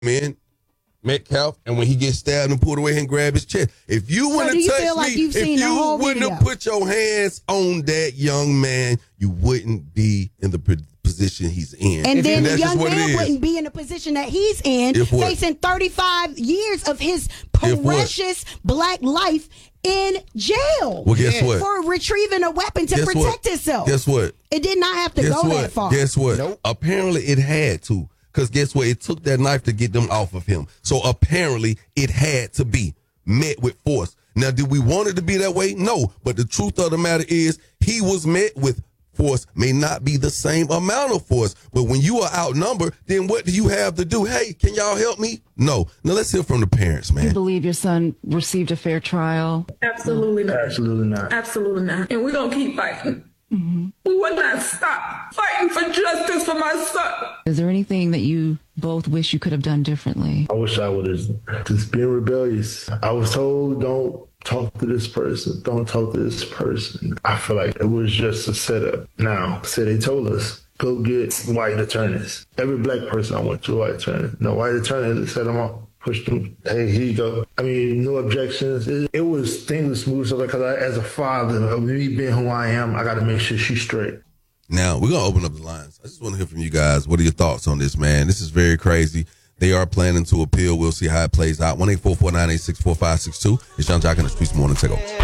man, Metcalf, and when he gets stabbed and pulled away and grab his chest. If you wouldn't have touched me, if you wouldn't have put your hands on that young man, you wouldn't be in the position he's in. And then the young man wouldn't be in the position that he's in, facing 35 years of his precious black life in jail. Well, guess what? For retrieving a weapon to protect himself. Guess what? It did not have to go that far. Guess what? Nope. Apparently it had to. Because guess what? It took that knife to get them off of him. So apparently it had to be met with force. Now, did we want it to be that way? No. But the truth of the matter is he was met with force. May not be the same amount of force. But when you are outnumbered, then what do you have to do? Hey, can y'all help me? No. Now let's hear from the parents, man. Do you believe your son received a fair trial? Absolutely not. Absolutely not. Absolutely not. And we're going to keep fighting. Mm-hmm. We will not stop fighting for justice for my son. Is there anything that you both wish you could have done differently? I wish I would have just been rebellious. I was told, don't talk to this person. Don't talk to this person. I feel like it was just a setup. Now, so they told us, go get white attorneys. Every black person I went to, white attorney. No white attorney set them up. Pushed them. Hey, here you go. I mean, no objections. It was things smooth. So because as a father of me being who I am, I got to make sure she's straight. Now, we're going to open up the lines. I just want to hear from you guys. What are your thoughts on this, man? This is very crazy. They are planning to appeal. We'll see how it plays out. 1-844-986-4562. It's John Jock in the Streets Morning Takeover.